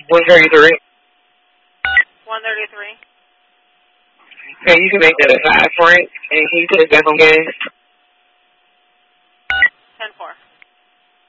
133. 133. Okay, you can make that a 5 for it, and can you put us back on gas? 10-4.